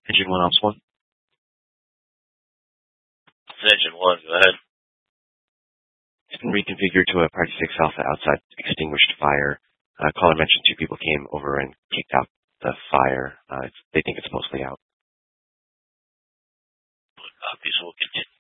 Engine 1, Ops 1. It's Engine 1, go ahead. It's been reconfigured to a Party 6 Alpha outside extinguished fire. Caller mentioned 2 people came over and kicked out the fire. They think it's mostly out. Copies will continue.